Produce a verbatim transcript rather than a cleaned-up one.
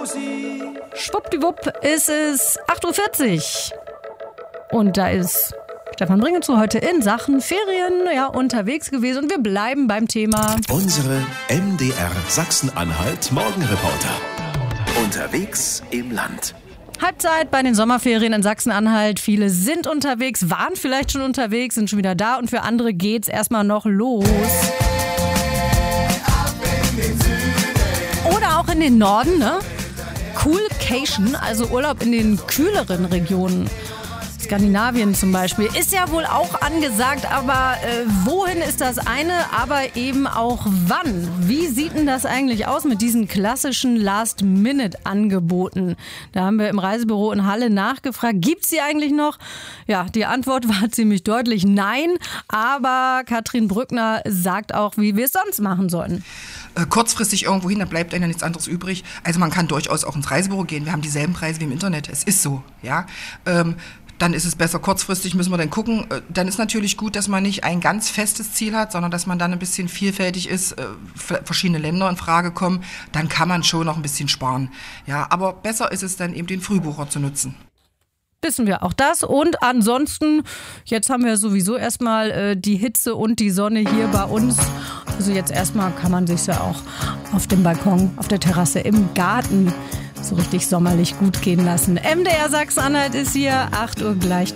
Schwuppdiwupp ist es acht Uhr vierzig. Und da ist Stefan Bringezu heute in Sachen Ferien ja, unterwegs gewesen. Und wir bleiben beim Thema. Unsere M D R Sachsen-Anhalt Morgenreporter. Unterwegs im Land. Halbzeit bei den Sommerferien in Sachsen-Anhalt. Viele sind unterwegs, waren vielleicht schon unterwegs, sind schon wieder da. Und für andere geht's erstmal noch los. Oder auch in den Norden, ne? Coolcation, also Urlaub in den kühleren Regionen. Skandinavien zum Beispiel ist ja wohl auch angesagt, aber äh, wohin ist das eine, aber eben auch wann? Wie sieht denn das eigentlich aus mit diesen klassischen Last-Minute-Angeboten? Da haben wir im Reisebüro in Halle nachgefragt, gibt's die eigentlich noch? Ja, die Antwort war ziemlich deutlich nein, aber Katrin Brückner sagt auch, wie wir es sonst machen sollten. Kurzfristig irgendwo hin, da bleibt einem ja nichts anderes übrig. Also man kann durchaus auch ins Reisebüro gehen. Wir haben dieselben Preise wie im Internet. Es ist so, ja. Ähm, dann ist es besser kurzfristig, müssen wir dann gucken. Dann ist natürlich gut, dass man nicht ein ganz festes Ziel hat, sondern dass man dann ein bisschen vielfältig ist, verschiedene Länder in Frage kommen. Dann kann man schon noch ein bisschen sparen. Ja, aber besser ist es dann eben, den Frühbucher zu nutzen. Wissen wir auch das. Und ansonsten, jetzt haben wir sowieso erstmal äh, die Hitze und die Sonne hier bei uns. Also jetzt erstmal kann man sich ja auch auf dem Balkon, auf der Terrasse, im Garten so richtig sommerlich gut gehen lassen. M D R Sachsen-Anhalt ist hier, acht Uhr gleich.